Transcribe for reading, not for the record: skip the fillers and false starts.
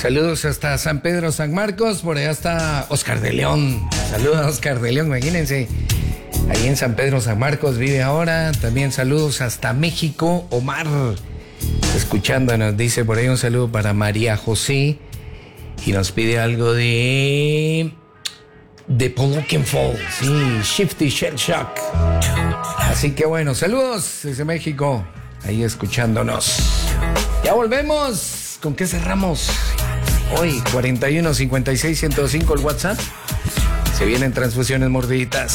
Saludos hasta San Pedro, San Marcos. Por allá está Oscar de León. Saludos a Oscar de León, imagínense. Ahí en San Pedro, San Marcos vive ahora. También saludos hasta México. Omar, escuchándonos, dice por ahí un saludo para María José. Y nos pide algo de Poloken Fall. Sí, Shifty Shell Shock. Así que bueno, saludos desde México. Ahí escuchándonos. Ya volvemos. ¿Con qué cerramos? Hoy, 41 56 105 el WhatsApp. Se vienen transfusiones mordiditas.